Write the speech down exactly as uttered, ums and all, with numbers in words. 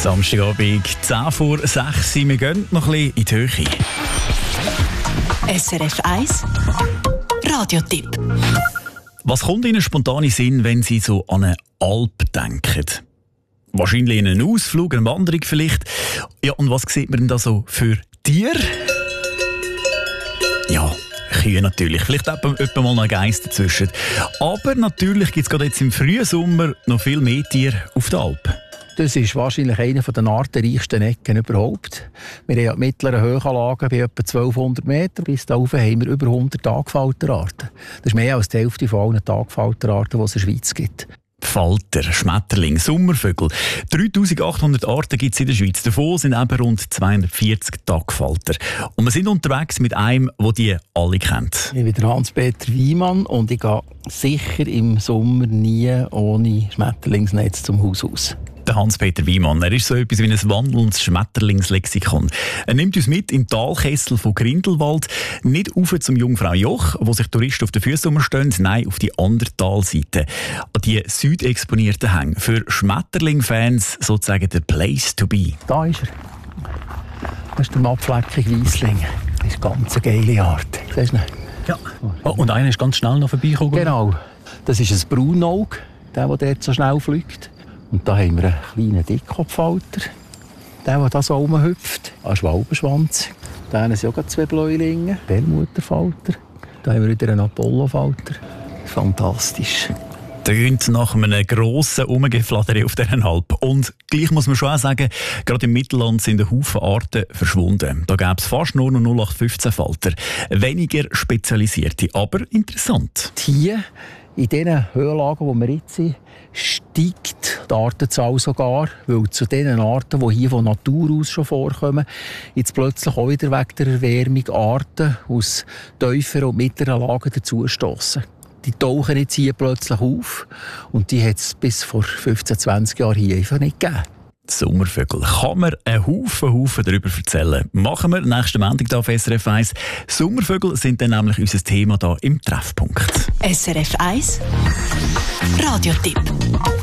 Samstagabend, zehn vor sechs. Wir gehen noch ein bisschen in die Höhe. S R F eins Radiotipp. Was kommt Ihnen spontan in den Sinn, wenn Sie so an eine Alp denken? Wahrscheinlich in einen Ausflug, eine Wanderung vielleicht. Ja, und was sieht man denn da so für Tiere? Ja, Kühe natürlich. Vielleicht etwa mal noch ein Geist dazwischen. Aber natürlich gibt es gerade jetzt im frühen Sommer noch viel mehr Tiere auf der Alp. Das ist wahrscheinlich eine der artenreichsten Ecken überhaupt. Wir haben ja die mittleren Höhenlagen bei etwa zwölfhundert Meter. Bis da oben haben wir über hundert Tagfalterarten. Das ist mehr als die Hälfte von allen Tagfalterarten, die es in der Schweiz gibt. Falter, Schmetterling, Sommervögel. dreitausendachthundert Arten gibt es in der Schweiz. Davon sind eben rund zweihundertvierzig Tagfalter. Und wir sind unterwegs mit einem, der die alle kennt. Ich bin der Hans-Peter Wiemann und ich gehe sicher im Sommer nie ohne Schmetterlingsnetz zum Haus aus. Der Hans-Peter Wiemann, er ist so etwas wie ein wandelndes Schmetterlingslexikon. Er nimmt uns mit im Talkessel von Grindelwald, nicht rauf zum Jungfrau Joch, wo sich Touristen auf den Füßen stehen, nein, auf die andere Talseite, an die südexponierten Hänge. Für Schmetterling-Fans sozusagen der Place to be. Da ist er. Das ist der Mattfleckig-Weissling. Das ist eine ganz geile Art. Siehst du ihn? Ja. Oh, und einer ist ganz schnell noch vorbeigekommen. Genau. Das ist ein Braunauge, der, der dort so schnell fliegt. Und da haben wir einen kleinen Dickkopffalter, der, der da so rumhüpft. Ein Schwalbenschwanz. Da sind auch zwei Bläulinge. Perlmutterfalter. Da haben wir wieder einen Apollofalter. Fantastisch. Tönt nach einem grossen Umgeflatter auf dieser Alp. Und gleich muss man schon auch sagen, gerade im Mittelland sind ein Haufen Arten verschwunden. Da gäbe es fast nur noch null acht fünfzehn Falter. Weniger spezialisierte, aber interessant. Hier, in diesen Höhenlagen, wo wir jetzt sind, steigt die Artenzahl sogar, weil zu den Arten, die hier von Natur aus schon vorkommen, jetzt plötzlich auch wieder wegen der Erwärmung Arten aus tieferen und mittleren Lagen dazustossen. Die tauchen jetzt hier plötzlich auf und die hat es bis vor fünfzehn, zwanzig Jahren hier einfach nicht gegeben. Sommervögel. Kann man einen Haufen, Haufen darüber erzählen. Machen wir nächsten Montag hier auf S R F eins. Sommervögel sind dann nämlich unser Thema hier im Treffpunkt. S R F eins Radiotipp.